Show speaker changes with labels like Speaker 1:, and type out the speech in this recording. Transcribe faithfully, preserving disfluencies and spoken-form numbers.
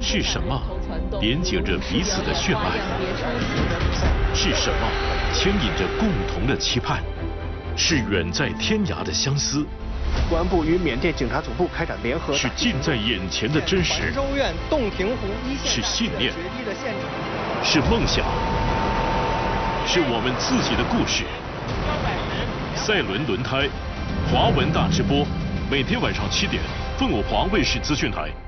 Speaker 1: 是什么连接着彼此的血脉？是什么牵引着共同的期盼？是远在天涯的相思。
Speaker 2: 公安部与缅甸警察总部开展联合。
Speaker 1: 是近在眼前的真实。
Speaker 2: 州院洞庭湖一线
Speaker 1: 是信念。
Speaker 2: 决堤的现场。
Speaker 1: 是梦想。是我们自己的故事。赛轮轮胎，华文大直播，每天晚上七点，凤凰卫视资讯台。